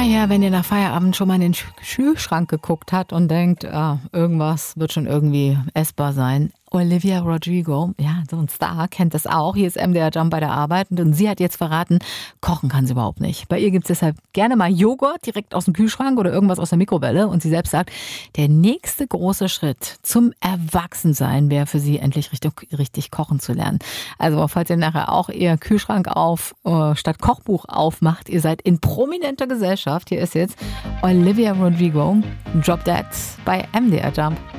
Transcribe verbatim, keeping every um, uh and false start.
Naja, wenn ihr nach Feierabend schon mal in den Sch- Kühlschrank geguckt habt und denkt, ah, irgendwas wird schon irgendwie essbar sein. Olivia Rodrigo, ja, so ein Star, kennt das auch. Hier ist M D R Jump bei der Arbeit und sie hat jetzt verraten, kochen kann sie überhaupt nicht. Bei ihr gibt es deshalb gerne mal Joghurt direkt aus dem Kühlschrank oder irgendwas aus der Mikrowelle. Und sie selbst sagt, der nächste große Schritt zum Erwachsensein wäre für sie, endlich richtig, richtig kochen zu lernen. Also falls ihr nachher auch ihr Kühlschrank auf äh, statt Kochbuch aufmacht, ihr seid in prominenter Gesellschaft. Hier ist jetzt Olivia Rodrigo, Drop That bei M D R Jump.